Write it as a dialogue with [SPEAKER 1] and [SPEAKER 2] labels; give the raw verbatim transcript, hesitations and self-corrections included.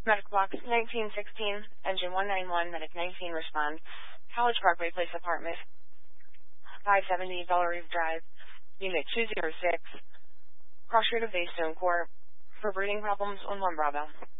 [SPEAKER 1] Medic Box nineteen sixteen, Engine one nine one, Medic nineteen respond. College Parkway Place Apartment, five seventy Bella Reeve Drive, Unit two zero six, Cross Street of Baystone Court, for breathing problems on one Bravo.